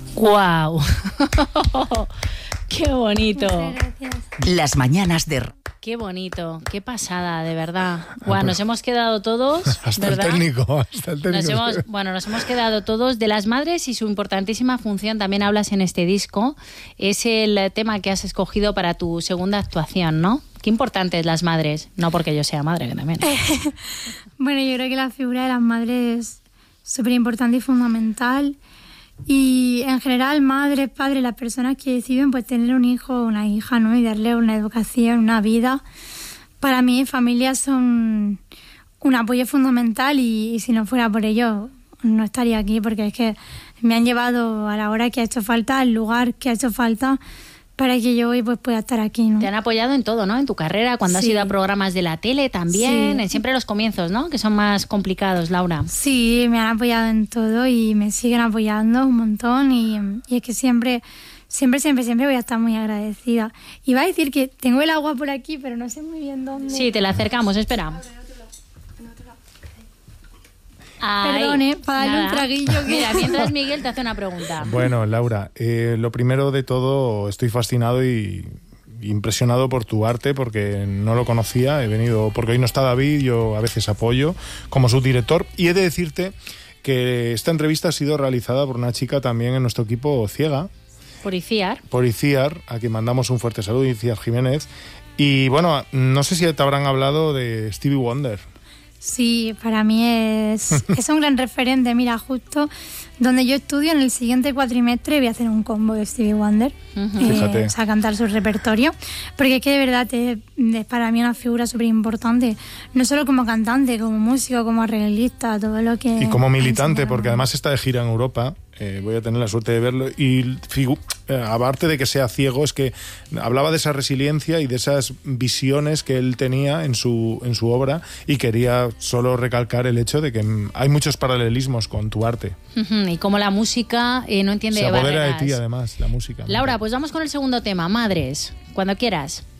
¡Guau! ¡Qué bonito! Muchas gracias. Las mañanas de... ¡Qué bonito! ¡Qué pasada, de verdad! Guau, nos hemos quedado todos, Hasta ¿verdad? el técnico. Nos hemos quedado todos de las madres y su importantísima función. También hablas en este disco. Es el tema que has escogido para tu segunda actuación, ¿no? Qué importantes las madres. No porque yo sea madre, que también. Bueno, yo creo que la figura de las madres es súper importante y fundamental. Y en general, madres, padres, las personas que deciden pues tener un hijo o una hija, ¿no? Y darle una educación, una vida. Para mí, familias son un apoyo fundamental y si no fuera por ello, no estaría aquí, porque es que me han llevado a la hora que ha hecho falta, al lugar que ha hecho falta, para que yo hoy pues pueda estar aquí, ¿no? Te han apoyado en todo, ¿no? En tu carrera, cuando has Sí. ido a programas de la tele también, Sí. en siempre los comienzos, ¿no? Que son más complicados, Laura. Sí, me han apoyado en todo y me siguen apoyando un montón y es que siempre voy a estar muy agradecida. Iba a decir que tengo el agua por aquí, pero no sé muy bien dónde. Sí, te la acercamos, espera. Ahí. Perdone, para darle un Nada. traguillo que- Mira, mientras Miguel te hace una pregunta. Bueno, Laura, lo primero de todo, estoy fascinado y impresionado por tu arte, porque no lo conocía. He venido, porque hoy no está David, yo a veces apoyo como subdirector. Y he de decirte que esta entrevista ha sido realizada por una chica también en nuestro equipo ciega, Por Iciar. por Iciar, a quien mandamos un fuerte saludo, Iciar Jiménez. Y bueno, no sé si te habrán hablado de Stevie Wonder. Sí, para mí es un gran referente. Mira, justo donde yo estudio, en el siguiente cuatrimestre voy a hacer un combo de Stevie Wonder. Fíjate. O sea, cantar su repertorio. Porque es que de verdad es para mí una figura súper importante. No solo como cantante, como músico, como arreglista, todo lo que... Y como ha militante, enseñado. porque además está de gira en Europa, voy a tener la suerte de verlo, y aparte de que sea ciego, es que hablaba de esa resiliencia y de esas visiones que él tenía en su obra, y quería solo recalcar el hecho de que hay muchos paralelismos con tu arte. Y como la música no entiende Se apodera de barreras. ti, además, la música. Laura, pues vamos con el segundo tema, madres, cuando quieras.